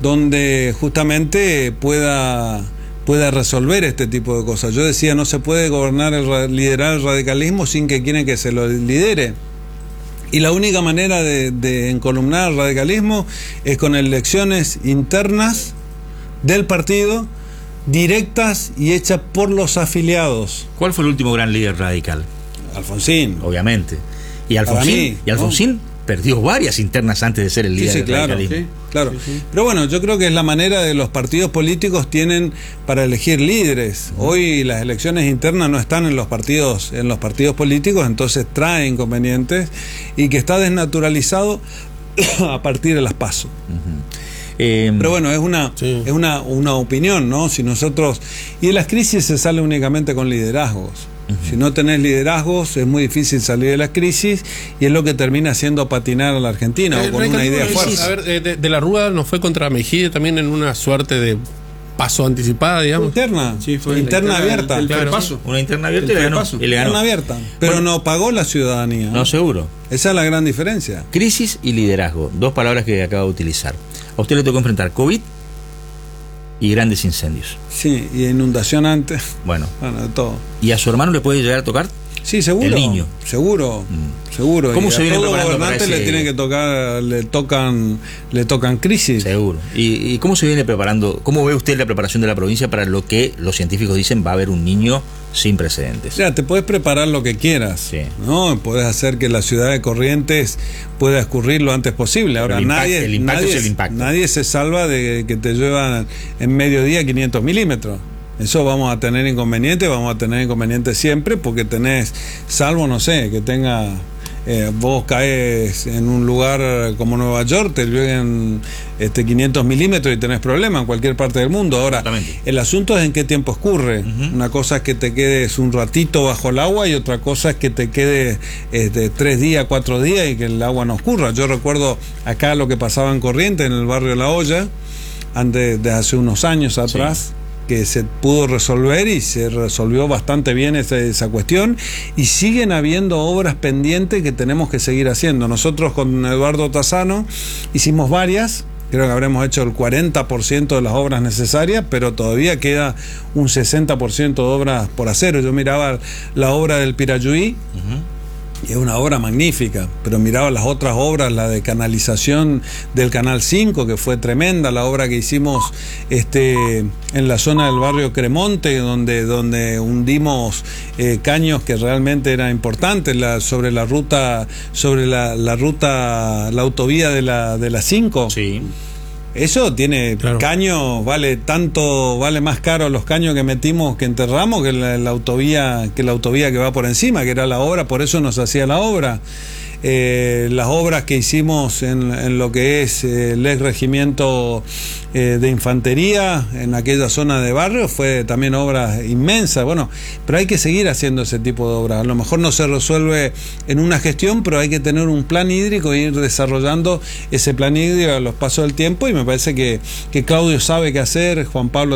donde justamente pueda resolver este tipo de cosas. Yo decía, no se puede liderar el radicalismo sin que quieren que se lo lidere. Y la única manera de encolumnar el radicalismo es con elecciones internas del partido, directas y hechas por los afiliados. ¿Cuál fue el último gran líder radical? Alfonsín. Obviamente. Y Alfonsín perdió varias internas antes de ser el líder del radicalismo. Sí, claro. Sí. Pero bueno, yo creo que es la manera de los partidos políticos tienen para elegir líderes. Hoy las elecciones internas no están en los partidos políticos, entonces trae inconvenientes y que está desnaturalizado a partir de las PASO. Pero bueno, es una opinión, ¿no? Si nosotros... Y de las crisis se sale únicamente con liderazgos. Si no tenés liderazgos es muy difícil salir de la crisis y es lo que termina haciendo patinar a la Argentina o con una idea fuerte. A ver, de la Rúa no fue contra Mejía también en una suerte de paso anticipada, digamos. Interna, sí, fue interna abierta. Una interna abierta y le ganó. Interna abierta, pero bueno, no pagó la ciudadanía. No, seguro. Esa es la gran diferencia. Crisis y liderazgo, dos palabras que acabo de utilizar. A usted le tocó enfrentar COVID y grandes incendios. Sí, y inundación antes. Bueno, de todo. ¿Y a su hermano le puede llegar a tocar? Sí, seguro. El niño. Seguro. ¿Cómo se viene preparando para ese... le tiene que tocar, le tocan crisis? Seguro. ¿Y cómo se viene preparando? ¿Cómo ve usted la preparación de la provincia para lo que los científicos dicen va a haber un niño sin precedentes? Ya, te puedes preparar lo que quieras, sí, ¿no? Puedes hacer que la ciudad de Corrientes pueda escurrir lo antes posible. Ahora, nadie se salva de que te lluevan en mediodía 500 milímetros. Eso vamos a tener inconvenientes siempre, porque tenés, salvo, no sé, que vos caes en un lugar como Nueva York, te llueven 500 milímetros y tenés problemas en cualquier parte del mundo. Ahora, el asunto es en qué tiempo escurre. Una cosa es que te quedes un ratito bajo el agua y otra cosa es que te quedes 3 días, 4 días y que el agua no escurra. Yo recuerdo acá lo que pasaba en Corrientes, en el barrio La Hoya, de hace unos años atrás. Sí, que se pudo resolver y se resolvió bastante bien esa cuestión, y siguen habiendo obras pendientes que tenemos que seguir haciendo. Nosotros con Eduardo Tassano hicimos varias, creo que habremos hecho el 40% de las obras necesarias, pero todavía queda un 60% de obras por hacer. Yo miraba la obra del Pirayuí, y es una obra magnífica, pero miraba las otras obras, la de canalización del Canal 5, que fue tremenda, la obra que hicimos en la zona del barrio Cremonte, donde hundimos caños que realmente eran importantes, sobre la autovía de la 5. Sí. Eso tiene caños, vale más caro los caños que metimos, que enterramos, que la autovía que va por encima, que era la obra, por eso nos hacía la obra. Las obras que hicimos en lo que es el ex regimiento de infantería en aquella zona de barrio fue también obra inmensa. Bueno, pero hay que seguir haciendo ese tipo de obras. A lo mejor no se resuelve en una gestión, pero hay que tener un plan hídrico e ir desarrollando ese plan hídrico a los pasos del tiempo, y me parece que Claudio sabe qué hacer, Juan Pablo